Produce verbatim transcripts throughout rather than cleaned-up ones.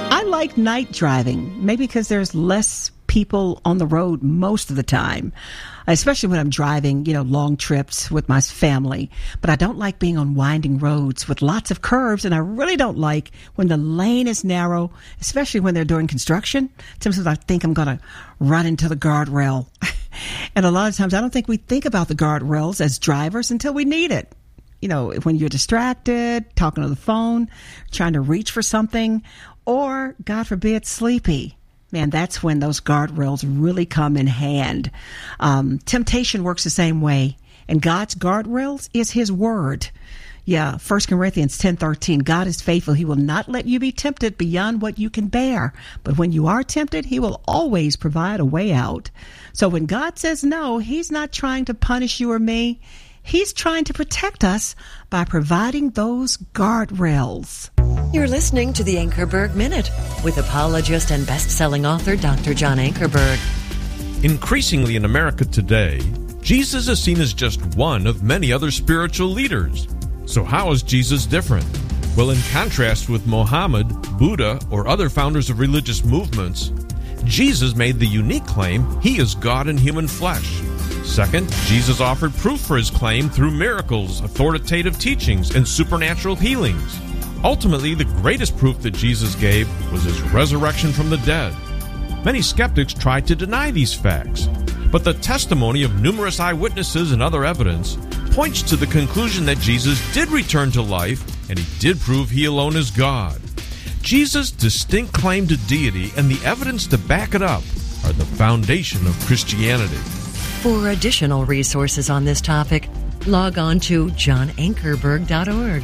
I like night driving, maybe because there's less people on the road most of the time, especially when I'm driving, you know, long trips with my family. But I don't like being on winding roads with lots of curves, and I really don't like when the lane is narrow, especially when they're doing construction. Sometimes I think I'm going to run into the guardrail. And a lot of times I don't think we think about the guardrails as drivers until we need it. You know, when you're distracted, talking on the phone, trying to reach for something, or, God forbid, sleepy. Man, that's when those guardrails really come in hand. Um, temptation works the same way. And God's guardrails is His Word. Yeah, First Corinthians ten thirteen, God is faithful. He will not let you be tempted beyond what you can bear. But when you are tempted, He will always provide a way out. So when God says no, He's not trying to punish you or me. He's trying to protect us by providing those guardrails. You're listening to the Ankerberg Minute with apologist and best-selling author Doctor John Ankerberg. Increasingly in America today, Jesus is seen as just one of many other spiritual leaders. So how is Jesus different? Well, in contrast with Muhammad, Buddha, or other founders of religious movements, Jesus made the unique claim He is God in human flesh. Second, Jesus offered proof for His claim through miracles, authoritative teachings, and supernatural healings. Ultimately, the greatest proof that Jesus gave was His resurrection from the dead. Many skeptics tried to deny these facts, but the testimony of numerous eyewitnesses and other evidence points to the conclusion that Jesus did return to life, and He did prove He alone is God. Jesus' distinct claim to deity and the evidence to back it up are the foundation of Christianity. For additional resources on this topic, log on to john ankerberg dot org.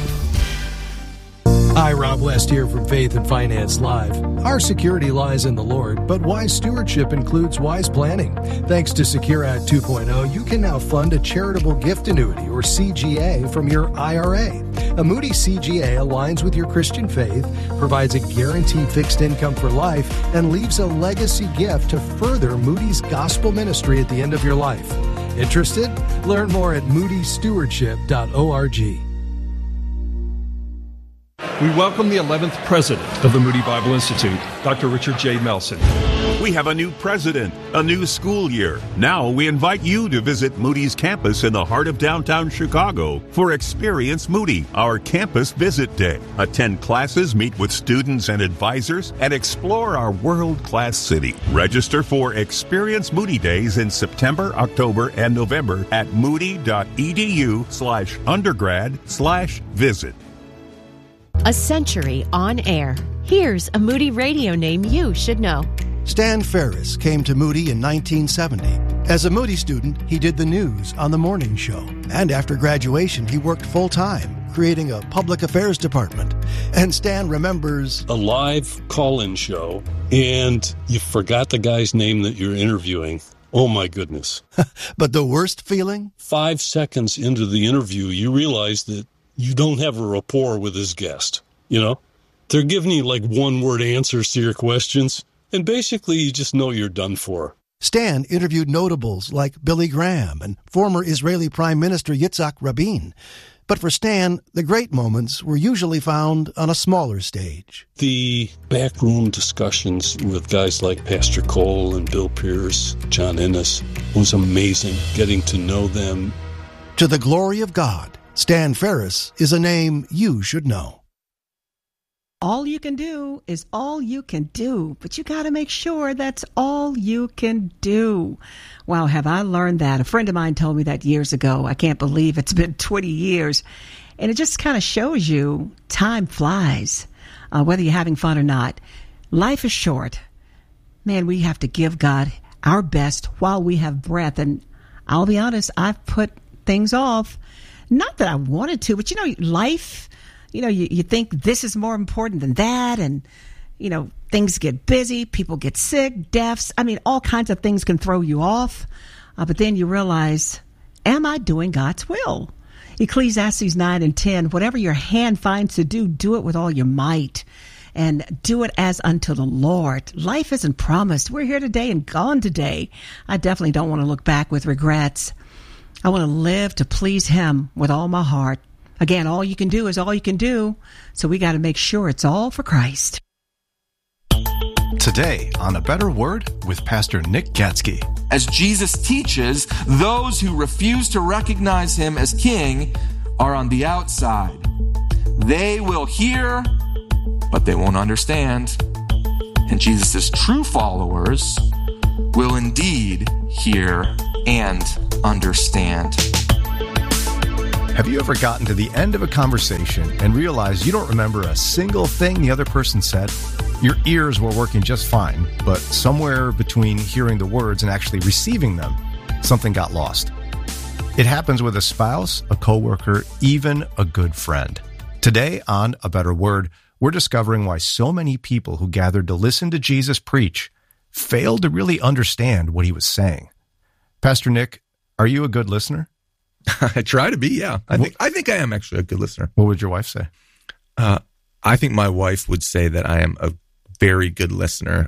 Hi, Rob West here from Faith and Finance Live. Our security lies in the Lord, but wise stewardship includes wise planning. Thanks to Secure Act two point oh, you can now fund a charitable gift annuity, or C G A, from your I R A. A Moody C G A aligns with your Christian faith, provides a guaranteed fixed income for life, and leaves a legacy gift to further Moody's gospel ministry at the end of your life. Interested? Learn more at moody stewardship dot org. We welcome the eleventh president of the Moody Bible Institute, Doctor Richard J. Melson. We have a new president, a new school year. Now we invite you to visit Moody's campus in the heart of downtown Chicago for Experience Moody, our campus visit day. Attend classes, meet with students and advisors, and explore our world-class city. Register for Experience Moody Days in September, October, and November at moody.edu slash undergrad slash visit. A century on air. Here's a Moody radio name you should know. Stan Ferris came to Moody in nineteen seventy. As a Moody student, he did the news on the morning show. And after graduation, he worked full-time, creating a public affairs department. And Stan remembers a live call-in show, and you forgot the guy's name that you're interviewing. Oh, my goodness. But the worst feeling? Five seconds into the interview, you realize that you don't have a rapport with his guest. You know, they're giving you like one-word answers to your questions, and basically you just know you're done for. Stan interviewed notables like Billy Graham and former Israeli Prime Minister Yitzhak Rabin. But for Stan, the great moments were usually found on a smaller stage. The backroom discussions with guys like Pastor Cole and Bill Pierce, John Ennis, was amazing, getting to know them. To the glory of God, Stan Ferris is a name you should know. All you can do is all you can do, but you got to make sure that's all you can do. Wow, have I learned that? A friend of mine told me that years ago. I can't believe it's been twenty years. And it just kind of shows you time flies, uh, whether you're having fun or not. Life is short. Man, we have to give God our best while we have breath. And I'll be honest, I've put things off. Not that I wanted to, but you know, life, you know, you, you think this is more important than that. And, you know, things get busy, people get sick, deaths. I mean, all kinds of things can throw you off. Uh, but then you realize, am I doing God's will? Ecclesiastes nine and ten, whatever your hand finds to do, do it with all your might. And do it as unto the Lord. Life isn't promised. We're here today and gone today. I definitely don't want to look back with regrets. I want to live to please Him with all my heart. Again, all you can do is all you can do. So we got to make sure it's all for Christ. Today on A Better Word with Pastor Nick Gatsky. As Jesus teaches, those who refuse to recognize him as king are on the outside. They will hear, but they won't understand. And Jesus' true followers will indeed hear and understand. Have you ever gotten to the end of a conversation and realized you don't remember a single thing the other person said? Your ears were working just fine, but somewhere between hearing the words and actually receiving them, something got lost. It happens with a spouse, a coworker, even a good friend. Today on A Better Word, we're discovering why so many people who gathered to listen to Jesus preach failed to really understand what he was saying. Pastor Nick, are you a good listener? I try to be, yeah. I think I think I am actually a good listener. What would your wife say? Uh, I think my wife would say that I am a very good listener.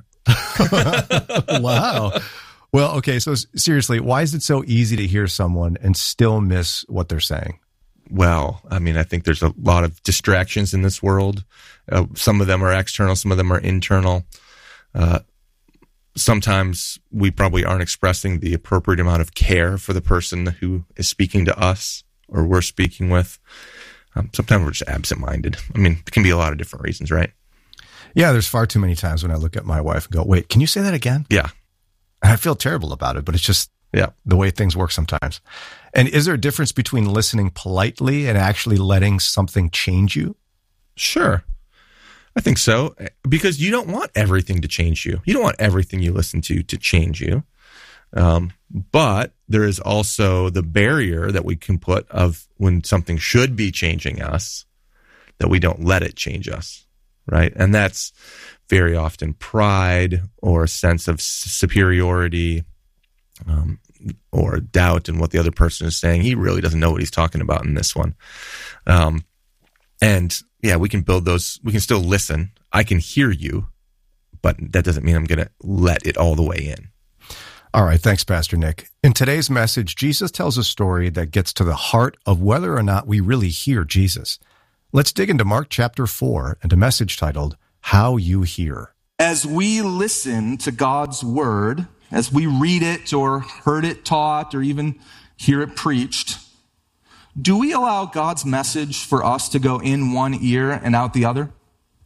Wow. Well, okay, so seriously, why is it so easy to hear someone and still miss what they're saying? Well, I mean, I think there's a lot of distractions in this world. Uh, some of them are external, some of them are internal. Uh, sometimes we probably aren't expressing the appropriate amount of care for the person who is speaking to us or we're speaking with. Um, sometimes we're just absent-minded. I mean, it can be a lot of different reasons, right? Yeah, there's far too many times when I look at my wife and go, wait, can you say that again? Yeah. And I feel terrible about it, but it's just yeah, the way things work sometimes. And is there a difference between listening politely and actually letting something change you? Sure. I think so, because you don't want everything to change you. You don't want everything you listen to to change you. Um, but there is also the barrier that we can put of when something should be changing us, that we don't let it change us, right? And that's very often pride or a sense of superiority, um, or doubt in what the other person is saying. He really doesn't know what he's talking about in this one. Um, and yeah, we can build those. We can still listen. I can hear you, but that doesn't mean I'm going to let it all the way in. All right. Thanks, Pastor Nick. In today's message, Jesus tells a story that gets to the heart of whether or not we really hear Jesus. Let's dig into Mark chapter four and a message titled, How You Hear. As we listen to God's word, as we read it or heard it taught or even hear it preached, do we allow God's message for us to go in one ear and out the other?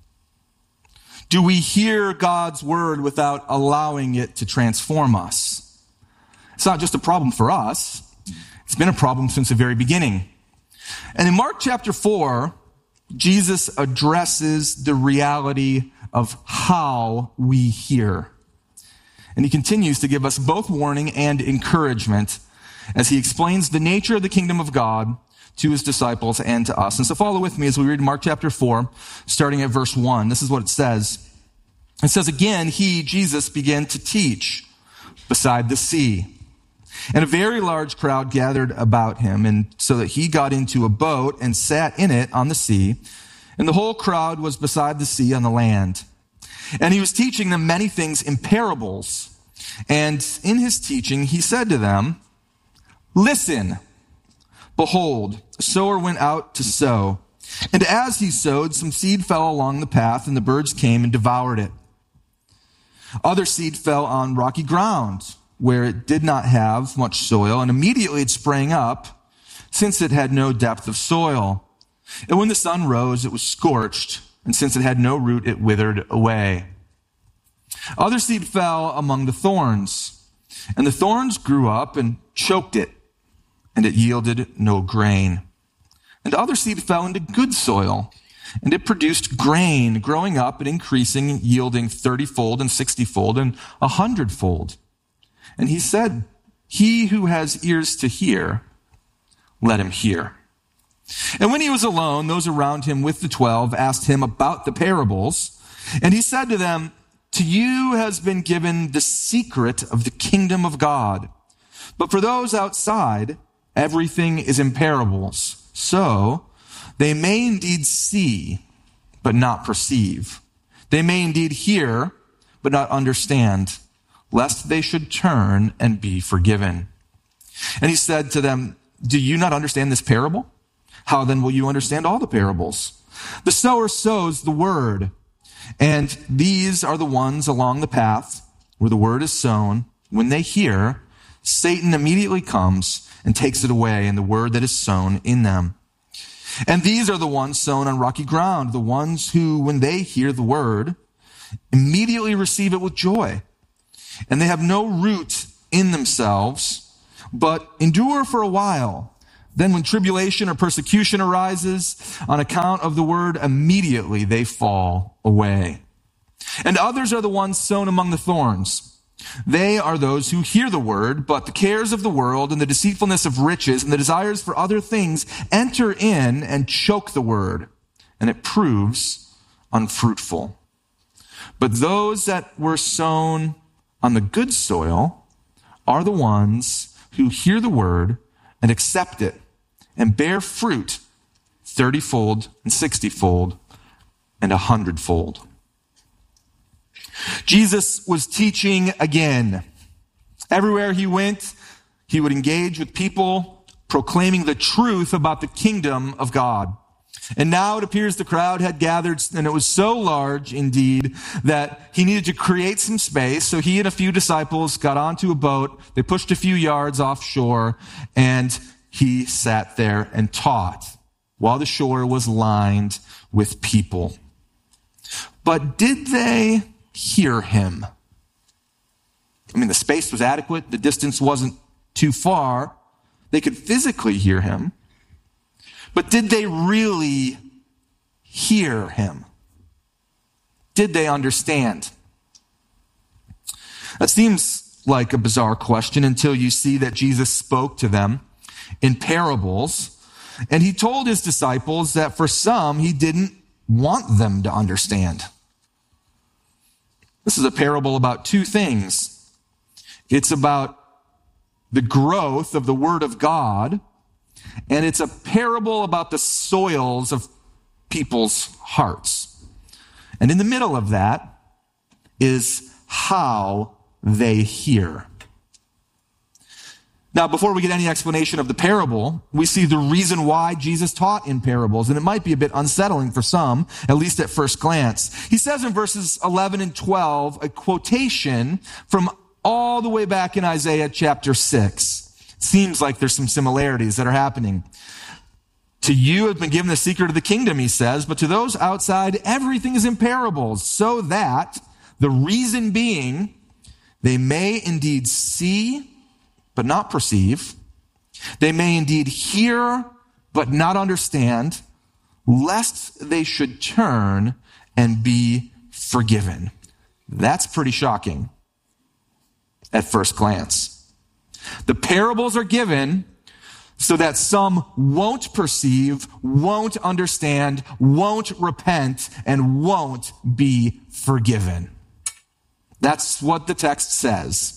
Do we hear God's word without allowing it to transform us? It's not just a problem for us. It's been a problem since the very beginning. And in Mark chapter four, Jesus addresses the reality of how we hear. And he continues to give us both warning and encouragement as he explains the nature of the kingdom of God to his disciples and to us. And so follow with me as we read Mark chapter four, starting at verse one. This is what it says. It says, again, he, Jesus, began to teach beside the sea. And a very large crowd gathered about him, and so that he got into a boat and sat in it on the sea. And the whole crowd was beside the sea on the land. And he was teaching them many things in parables. And in his teaching, he said to them, listen, behold, a sower went out to sow. And as he sowed, some seed fell along the path, and the birds came and devoured it. Other seed fell on rocky ground, where it did not have much soil, and immediately it sprang up, since it had no depth of soil. And when the sun rose, it was scorched, and since it had no root, it withered away. Other seed fell among the thorns, and the thorns grew up and choked it, and it yielded no grain. And other seed fell into good soil, and it produced grain, growing up and increasing, yielding thirty-fold and sixty-fold and a hundredfold. And he said, he who has ears to hear, let him hear. And when he was alone, those around him with the twelve asked him about the parables. And he said to them, to you has been given the secret of the kingdom of God. But for those outside, everything is in parables. So they may indeed see, but not perceive. They may indeed hear, but not understand, lest they should turn and be forgiven. And he said to them, do you not understand this parable? How then will you understand all the parables? The sower sows the word, And these are the ones along the path where the word is sown. When they hear, Satan immediately comes and takes it away, and the word that is sown in them. And these are the ones sown on rocky ground, the ones who, when they hear the word, immediately receive it with joy. And they have no root in themselves, but endure for a while. Then when tribulation or persecution arises on account of the word, immediately they fall away. And others are the ones sown among the thorns. They are those who hear the word, but the cares of the world and the deceitfulness of riches and the desires for other things enter in and choke the word, and it proves unfruitful. But those that were sown on the good soil are the ones who hear the word and accept it and bear fruit thirty-fold and sixty-fold and a hundredfold. Jesus was teaching again. Everywhere he went, he would engage with people, proclaiming the truth about the kingdom of God. And now it appears the crowd had gathered, and it was so large indeed that he needed to create some space. So he and a few disciples got onto a boat. They pushed a few yards offshore, and he sat there and taught while the shore was lined with people. But did they hear him? I mean, the space was adequate. The distance wasn't too far. They could physically hear him. But did they really hear him? Did they understand? That seems like a bizarre question until you see that Jesus spoke to them in parables. And he told his disciples that for some, he didn't want them to understand. This is a parable about two things. It's about the growth of the Word of God, and it's a parable about the soils of people's hearts. And in the middle of that is how they hear. Now, before we get any explanation of the parable, we see the reason why Jesus taught in parables, and it might be a bit unsettling for some, at least at first glance. He says in verses eleven and twelve, a quotation from all the way back in Isaiah chapter six. It seems like there's some similarities that are happening. To you have been given the secret of the kingdom, he says, but to those outside, everything is in parables, so that the reason being, they may indeed see, but not perceive. They may indeed hear, but not understand, lest they should turn and be forgiven. That's pretty shocking at first glance. The parables are given so that some won't perceive, won't understand, won't repent, and won't be forgiven. That's what the text says.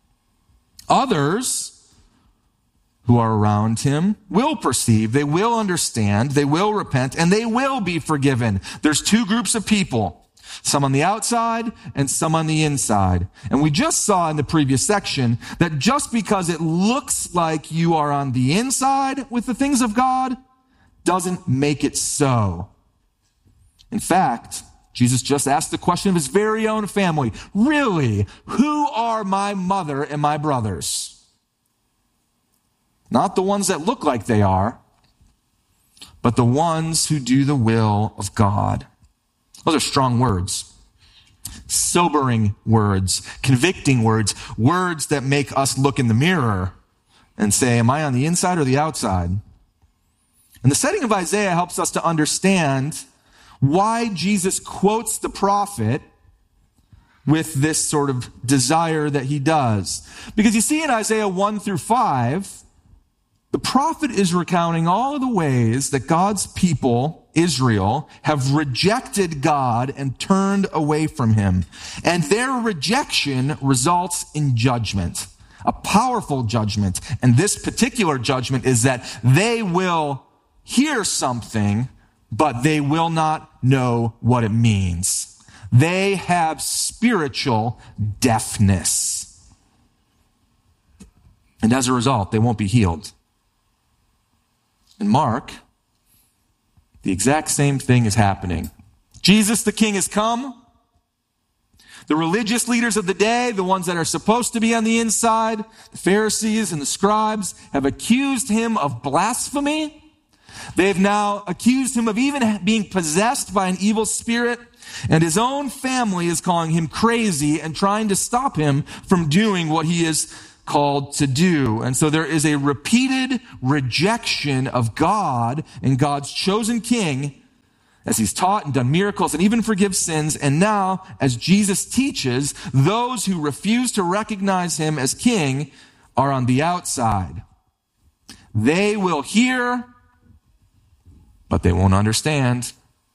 Others who are around him will perceive, they will understand, they will repent, and they will be forgiven. There's two groups of people, some on the outside and some on the inside. And we just saw in the previous section that just because it looks like you are on the inside with the things of God doesn't make it so. In fact, Jesus just asked the question of his very own family. Really, who are my mother and my brothers? Not the ones that look like they are, but the ones who do the will of God. Those are strong words. Sobering words, convicting words, words that make us look in the mirror and say, am I on the inside or the outside? And the setting of Isaiah helps us to understand why Jesus quotes the prophet with this sort of desire that he does. Because you see in Isaiah one through five, the prophet is recounting all of the ways that God's people, Israel, have rejected God and turned away from him. And their rejection results in judgment, a powerful judgment. And this particular judgment is that they will hear something, but they will not know what it means. They have spiritual deafness. And as a result, they won't be healed. In Mark, the exact same thing is happening. Jesus the King has come. The religious leaders of the day, the ones that are supposed to be on the inside, the Pharisees and the scribes, have accused him of blasphemy. They've now accused him of even being possessed by an evil spirit. And his own family is calling him crazy and trying to stop him from doing what he is called to do. And so there is a repeated rejection of God and God's chosen king as he's taught and done miracles and even forgives sins. And now, as Jesus teaches, those who refuse to recognize him as king are on the outside. They will hear, but they won't understand.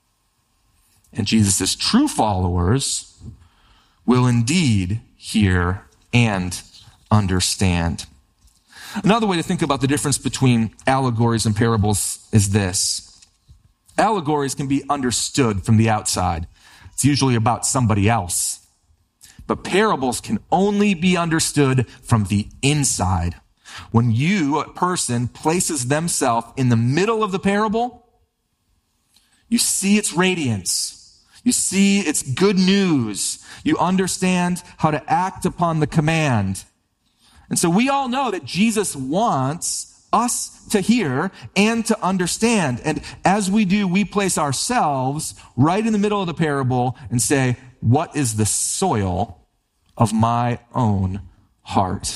And Jesus' true followers will indeed hear and understand. Another way to think about the difference between allegories and parables is this. Allegories can be understood from the outside. It's usually about somebody else. But parables can only be understood from the inside. When you, a person, places themselves in the middle of the parable, you see its radiance. You see its good news. You understand how to act upon the command. And so we all know that Jesus wants us to hear and to understand. And as we do, we place ourselves right in the middle of the parable and say, what is the soil of my own heart?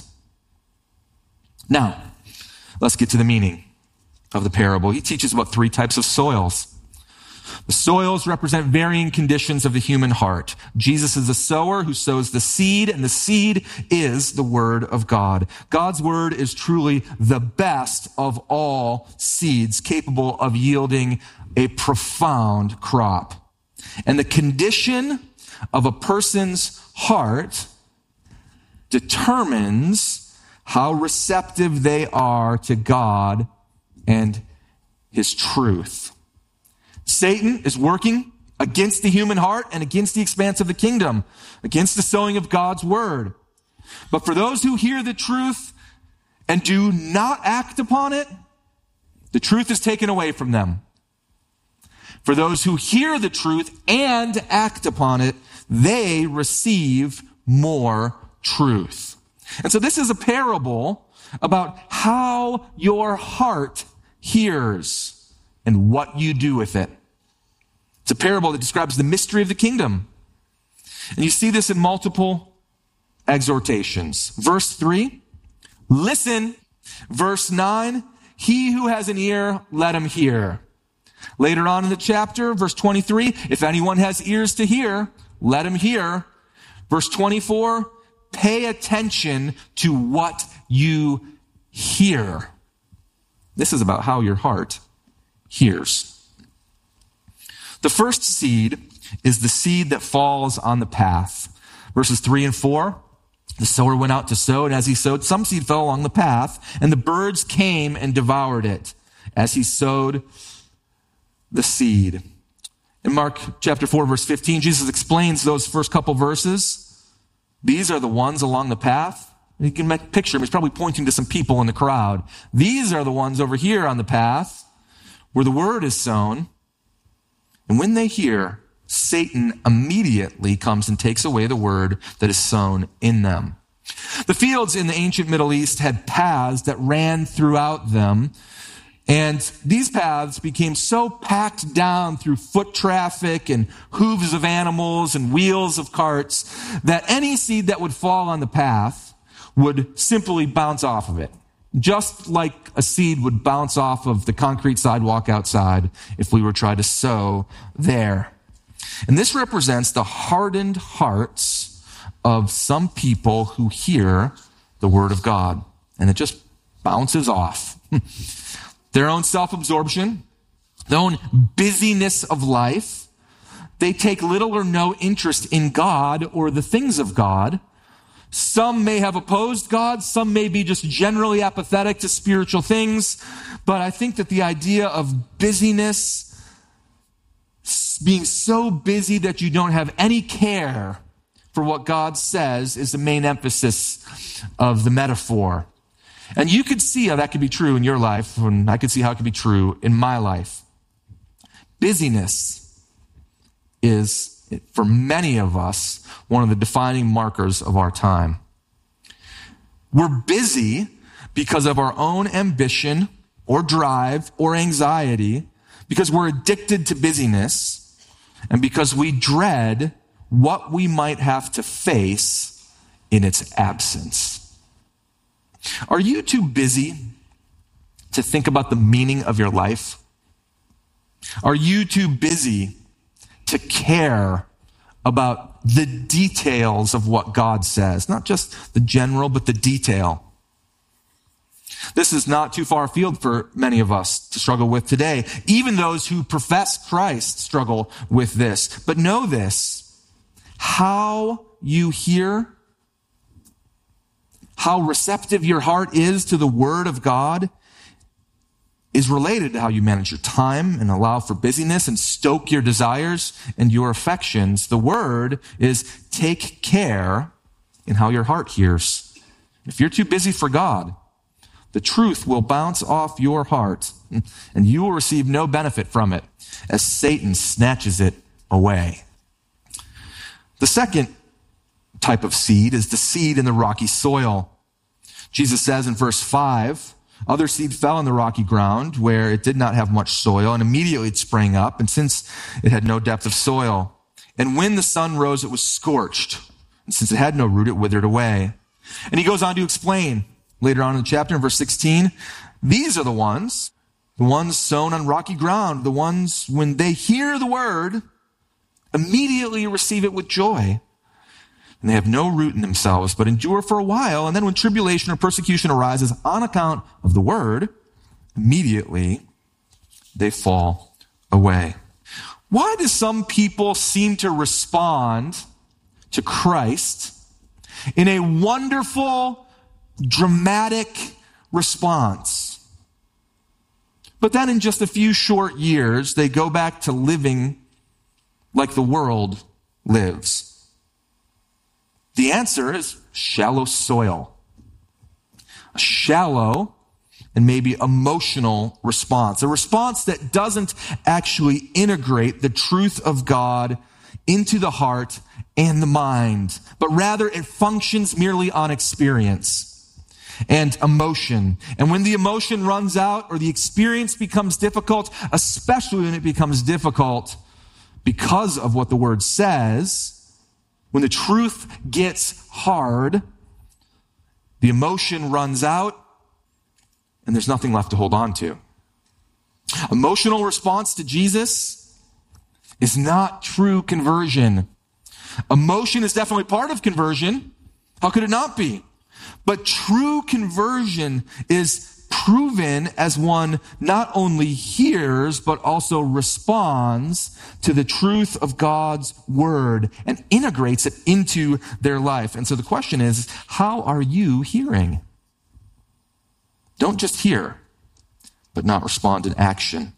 Now, let's get to the meaning of the parable. He teaches about three types of soils. The soils represent varying conditions of the human heart. Jesus is the sower who sows the seed, and the seed is the word of God. God's word is truly the best of all seeds, capable of yielding a profound crop. And the condition of a person's heart determines how receptive they are to God and his truth. Satan is working against the human heart and against the expanse of the kingdom, against the sowing of God's word. But for those who hear the truth and do not act upon it, the truth is taken away from them. For those who hear the truth and act upon it, they receive more truth. And so this is a parable about how your heart hears and what you do with it. It's a parable that describes the mystery of the kingdom. And you see this in multiple exhortations. Verse three, listen. Verse nine, he who has an ear, let him hear. Later on in the chapter, verse twenty-three, if anyone has ears to hear, let him hear. Verse twenty-four, pay attention to what you hear. This is about how your heart hears. The first seed is the seed that falls on the path. Verses three and four, the sower went out to sow, and as he sowed, some seed fell along the path, and the birds came and devoured it as he sowed the seed. In Mark chapter four, verse fifteen, Jesus explains those first couple verses. These are the ones along the path. You can make, picture him. He's probably pointing to some people in the crowd. These are the ones over here on the path where the word is sown. And when they hear, Satan immediately comes and takes away the word that is sown in them. The fields in the ancient Middle East had paths that ran throughout them. And these paths became so packed down through foot traffic and hooves of animals and wheels of carts that any seed that would fall on the path would simply bounce off of it. Just like a seed would bounce off of the concrete sidewalk outside if we were trying to sow there. And this represents the hardened hearts of some people who hear the word of God. And it just bounces off. Their own self-absorption, their own busyness of life. They take little or no interest in God or the things of God. Some may have opposed God. Some may be just generally apathetic to spiritual things. But I think that the idea of busyness, being so busy that you don't have any care for what God says, is the main emphasis of the metaphor. And you could see how that could be true in your life, and I could see how it could be true in my life. Busyness is, for many of us, one of the defining markers of our time. We're busy because of our own ambition or drive or anxiety, because we're addicted to busyness, and because we dread what we might have to face in its absence. Are you too busy to think about the meaning of your life? Are you too busy to care about the details of what God says? Not just the general, but the detail. This is not too far afield for many of us to struggle with today. Even those who profess Christ struggle with this. But know this, how you hear, how receptive your heart is to the Word of God is related to how you manage your time and allow for busyness and stoke your desires and your affections. The Word is take care in how your heart hears. If you're too busy for God, the truth will bounce off your heart and you will receive no benefit from it as Satan snatches it away. The second type of seed is the seed in the rocky soil. Jesus says in verse five, other seed fell in the rocky ground where it did not have much soil, and immediately it sprang up, and since it had no depth of soil, and when the sun rose, it was scorched, and since it had no root, it withered away. And he goes on to explain later on in the chapter in verse sixteen, these are the ones, the ones sown on rocky ground, the ones when they hear the word, immediately receive it with joy. And they have no root in themselves, but endure for a while. And then when tribulation or persecution arises on account of the word, immediately they fall away. Why do some people seem to respond to Christ in a wonderful, dramatic response, but then in just a few short years, they go back to living like the world lives? The answer is shallow soil. A shallow and maybe emotional response. A response that doesn't actually integrate the truth of God into the heart and the mind, but rather it functions merely on experience and emotion. And when the emotion runs out or the experience becomes difficult, especially when it becomes difficult because of what the word says, when the truth gets hard, the emotion runs out and there's nothing left to hold on to. Emotional response to Jesus is not true conversion. Emotion is definitely part of conversion. How could it not be? But true conversion is proven as one not only hears, but also responds to the truth of God's word and integrates it into their life. And so the question is, how are you hearing? Don't just hear, but not respond in action.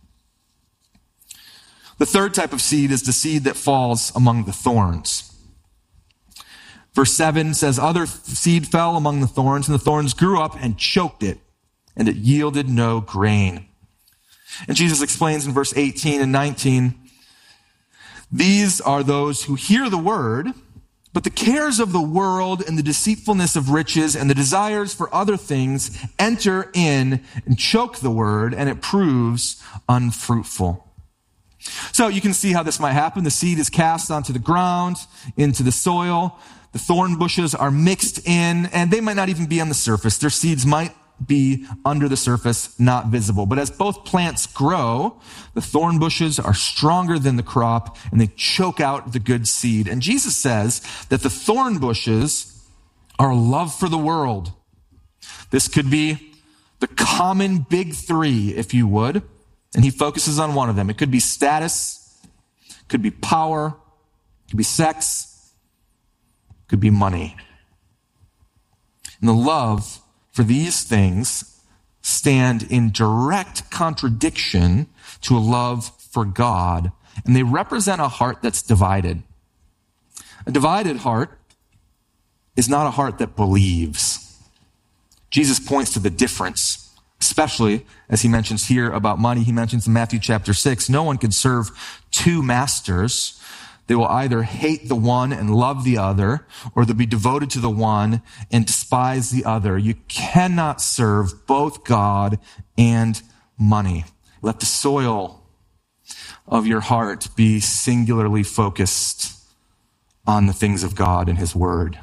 The third type of seed is the seed that falls among the thorns. Verse seven says, other seed fell among the thorns, and the thorns grew up and choked it, and it yielded no grain. And Jesus explains in verse eighteen and nineteen, these are those who hear the word, but the cares of the world and the deceitfulness of riches and the desires for other things enter in and choke the word, and it proves unfruitful. So you can see how this might happen. The seed is cast onto the ground, into the soil. The thorn bushes are mixed in, and they might not even be on the surface. Their seeds might be under the surface, not visible. But as both plants grow, the thorn bushes are stronger than the crop, and they choke out the good seed. And Jesus says that the thorn bushes are love for the world. This could be the common big three, if you would, and he focuses on one of them. It could be status, could be power, could be sex, could be money. And the love for these things stand in direct contradiction to a love for God, and they represent a heart that's divided. A divided heart is not a heart that believes. Jesus points to the difference, especially as he mentions here about money. He mentions in Matthew chapter six, no one can serve two masters. They will either hate the one and love the other, or they'll be devoted to the one and despise the other. You cannot serve both God and money. Let the soil of your heart be singularly focused on the things of God and his word.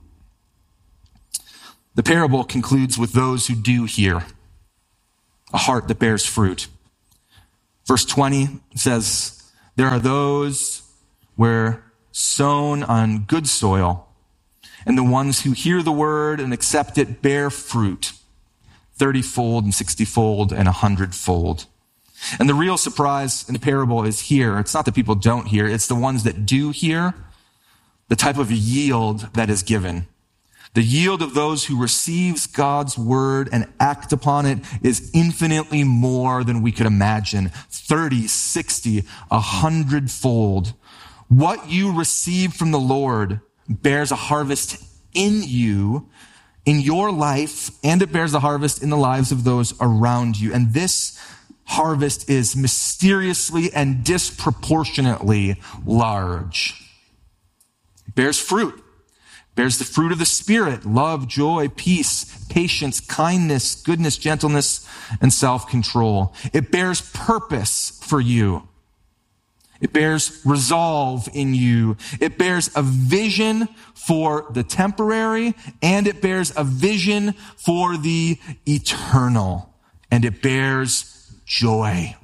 The parable concludes with those who do hear, a heart that bears fruit. Verse twenty says, there are those where sown on good soil, and the ones who hear the word and accept it bear fruit, thirty-fold and sixty-fold and a hundred-fold. And the real surprise in the parable is here. It's not that people don't hear, it's the ones that do hear, the type of yield that is given. The yield of those who receives God's word and act upon it is infinitely more than we could imagine. thirty, sixty, a hundredfold. What you receive from the Lord bears a harvest in you, in your life, and it bears a harvest in the lives of those around you. And this harvest is mysteriously and disproportionately large. It bears fruit. Bears the fruit of the Spirit, love, joy, peace, patience, kindness, goodness, gentleness, and self-control. It bears purpose for you. It bears resolve in you. It bears a vision for the temporary, and it bears a vision for the eternal. And it bears joy.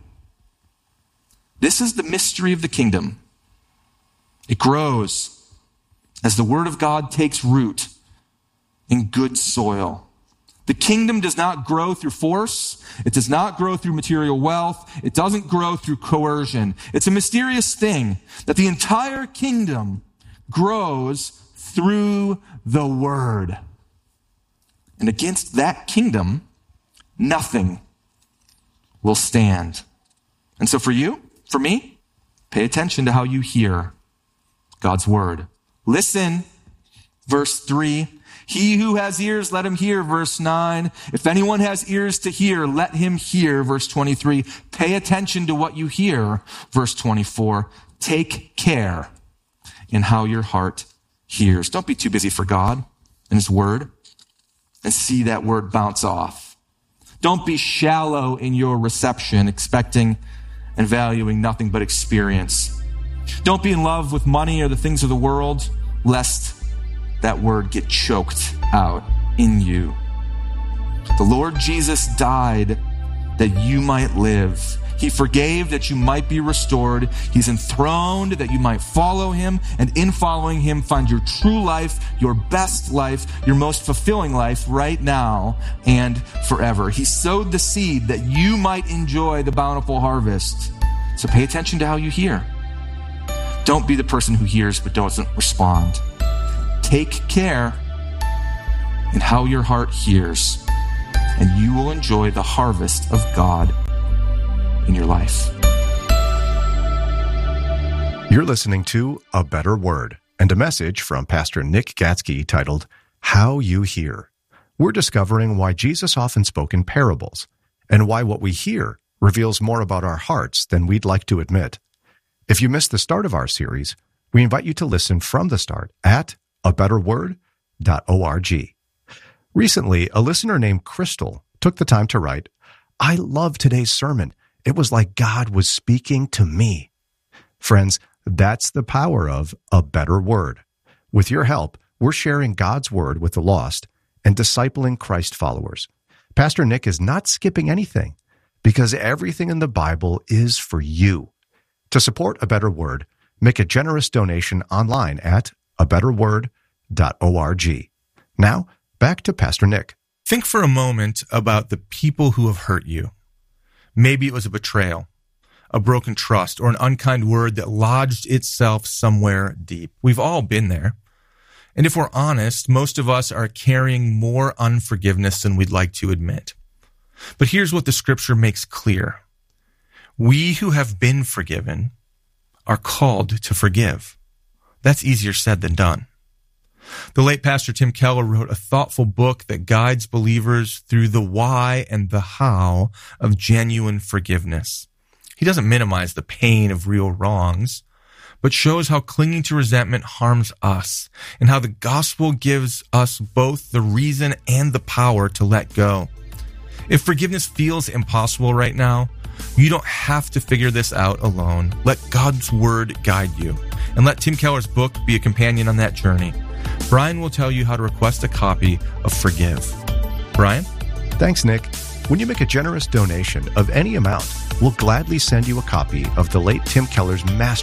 This is the mystery of the kingdom. It grows as the word of God takes root in good soil. The kingdom does not grow through force. It does not grow through material wealth. It doesn't grow through coercion. It's a mysterious thing that the entire kingdom grows through the word. And against that kingdom, nothing will stand. And so for you, for me, pay attention to how you hear God's word. Listen, verse three. He who has ears, let him hear, verse nine. If anyone has ears to hear, let him hear, verse twenty-three. Pay attention to what you hear, verse twenty-four. Take care in how your heart hears. Don't be too busy for God and his word and see that word bounce off. Don't be shallow in your reception, expecting and valuing nothing but experience. Don't be in love with money or the things of the world, lest that word get choked out in you. The Lord Jesus died that you might live. He forgave that you might be restored. He's enthroned that you might follow him, and in following him find your true life, your best life, your most fulfilling life right now and forever. He sowed the seed that you might enjoy the bountiful harvest. So pay attention to how you hear. Don't be the person who hears but doesn't respond. Take care in how your heart hears, and you will enjoy the harvest of God in your life. You're listening to A Better Word and a message from Pastor Nick Gatsky titled, How You Hear. We're discovering why Jesus often spoke in parables and why what we hear reveals more about our hearts than we'd like to admit. If you missed the start of our series, we invite you to listen from the start at a better word dot org. Recently, a listener named Crystal took the time to write, I love today's sermon. It was like God was speaking to me. Friends, that's the power of A Better Word. With your help, we're sharing God's word with the lost and discipling Christ followers. Pastor Nick is not skipping anything because everything in the Bible is for you. To support A Better Word, make a generous donation online at a better word dot org. Now, back to Pastor Nick. Think for a moment about the people who have hurt you. Maybe it was a betrayal, a broken trust, or an unkind word that lodged itself somewhere deep. We've all been there. And if we're honest, most of us are carrying more unforgiveness than we'd like to admit. But here's what the scripture makes clear. We who have been forgiven are called to forgive. That's easier said than done. The late Pastor Tim Keller wrote a thoughtful book that guides believers through the why and the how of genuine forgiveness. He doesn't minimize the pain of real wrongs, but shows how clinging to resentment harms us, and how the gospel gives us both the reason and the power to let go. If forgiveness feels impossible right now, you don't have to figure this out alone. Let God's word guide you, and let Tim Keller's book be a companion on that journey. Brian will tell you how to request a copy of Forgive. Brian? Thanks, Nick. When you make a generous donation of any amount, we'll gladly send you a copy of the late Tim Keller's masterpiece,